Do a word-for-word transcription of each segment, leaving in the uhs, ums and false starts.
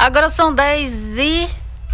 Agora são dez e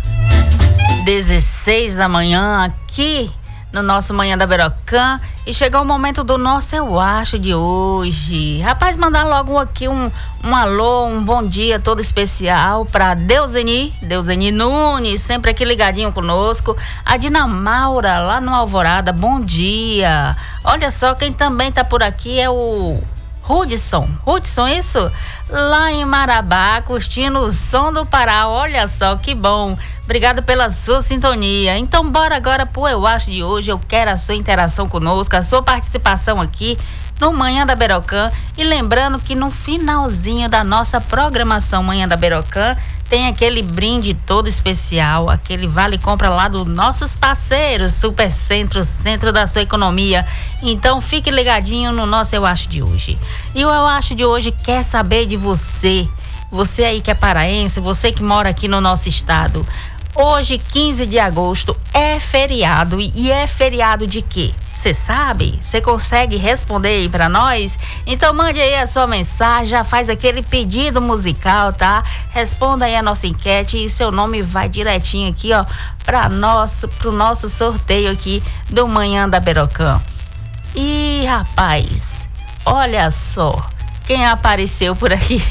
dezesseis da manhã aqui no nosso Manhã da Berocã e chegou o momento do nosso Eu Acho de hoje. Rapaz, mandar logo aqui um, um alô, um bom dia todo especial para Deuseni, Deuseni Nunes, sempre aqui ligadinho conosco. A Dinamaura lá no Alvorada, bom dia. Olha só, quem também tá por aqui é o Hudson, Hudson, isso? Lá em Marabá, curtindo o som do Pará, olha só, que bom. Obrigado pela sua sintonia. Então, bora agora pro Eu Acho de hoje. Eu quero a sua interação conosco, a sua participação aqui no Manhã da Berocã. E lembrando que no finalzinho da nossa programação Manhã da Berocã, tem aquele brinde todo especial, aquele vale compra lá dos nossos parceiros, Supercentro, centro da sua economia. Então fique ligadinho no nosso Eu Acho de hoje. E o Eu Acho de hoje quer saber de você, você aí que é paraense, você que mora aqui no nosso estado. Hoje, quinze de agosto, é feriado. E é feriado de quê? Você sabe? Você consegue responder aí pra nós? Então mande aí a sua mensagem, já faz aquele pedido musical, tá? Responda aí a nossa enquete e seu nome vai direitinho aqui, ó, pra nosso, pro nosso sorteio aqui do Manhã da Berocã. E, rapaz, olha só quem apareceu por aqui.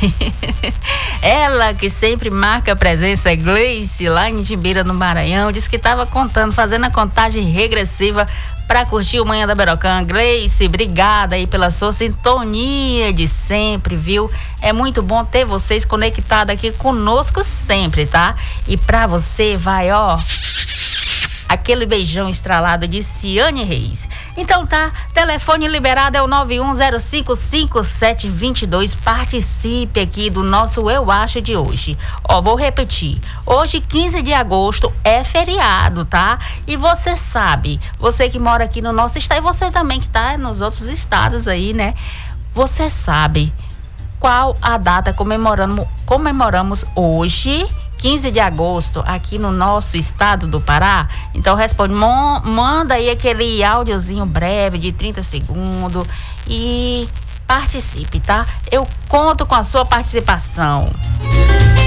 Ela que sempre marca presença, é Gleice, lá em Timbira, no Maranhão. Disse que estava contando, fazendo a contagem regressiva para curtir o Manhã da Berocã. Gleice, obrigada aí pela sua sintonia de sempre, viu? É muito bom ter vocês conectados aqui conosco sempre, tá? E pra você vai, ó, aquele beijão estralado de Ciane Reis. Então tá, telefone liberado é o nove um zero cinco cinco sete dois dois. Participe aqui do nosso Eu Acho de hoje. Ó, vou repetir. Hoje, quinze de agosto, é feriado, tá? E você sabe, você que mora aqui no nosso estado e você também que tá nos outros estados aí, né? Você sabe qual a data comemoramos, comemoramos hoje, quinze de agosto, aqui no nosso estado do Pará? Então responde, manda aí aquele áudiozinho breve de trinta segundos e participe, tá? Eu conto com a sua participação.